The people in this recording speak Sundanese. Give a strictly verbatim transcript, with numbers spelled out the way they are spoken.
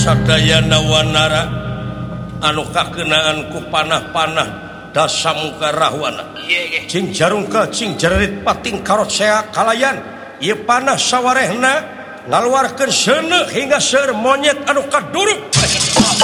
sadayana wanara anu kakenaan ku panah-panah dasamuka rahwana cing jarungka cing jerit pating karot sea kalayan ieu panah sawarehna ngaluarkeun seuneu hingga seueur monyet anu kaduruk